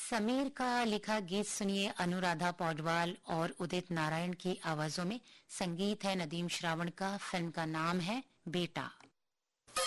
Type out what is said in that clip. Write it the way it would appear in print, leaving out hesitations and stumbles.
समीर का लिखा गीत सुनिए अनुराधा पौडवाल और उदित नारायण की आवाजों में। संगीत है नदीम श्रावण का। फिल्म का नाम है बेटा।